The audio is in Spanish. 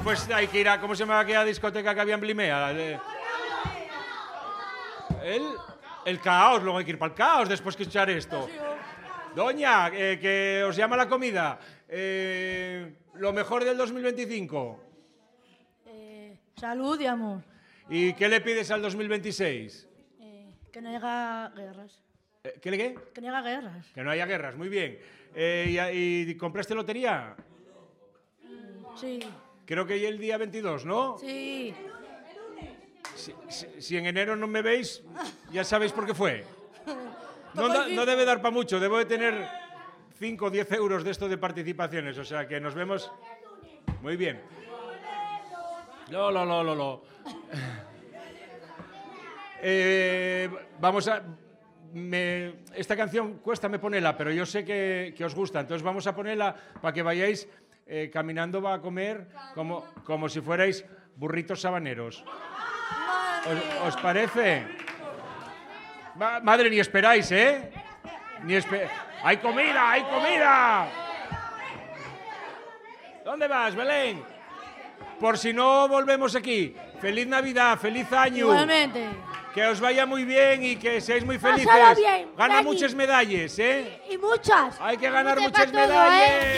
pues hay que ir a... ¿Cómo se llama aquella discoteca que había en Blimea? El Caos, luego hay que ir para el Caos después que escuchar esto. Doña, que os llama la comida. Lo mejor del 2025. Salud y amor. ¿Y qué le pides al 2026? Que no haya guerras. ¿Qué le qué? Que no haya guerras. Que no haya guerras, muy bien. ¿Y compraste lotería? Sí. Creo que ya el día 22, ¿no? Sí. Si en enero no me veis, ya sabéis por qué fue. No debe dar para mucho, debo de tener 5 o 10 euros de esto de participaciones, o sea que nos vemos. Muy bien. Lo. Vamos a... esta canción cuesta me ponerla, pero yo sé que os gusta, entonces vamos a ponerla para que vayáis caminando va a comer como si fuerais burritos sabaneros. ¿Os parece? Madre, ni esperáis, ¿eh? ¡Hay comida, hay comida! ¿Dónde vas, Belén? Por si no volvemos aquí. ¡Feliz Navidad, feliz año! Igualmente. Que os vaya muy bien y que seáis muy felices. Pásalo bien, Gana Dani. muchas medallas, ¿eh? Y muchas. Hay que ganar Muchas muchas para todo, medallas.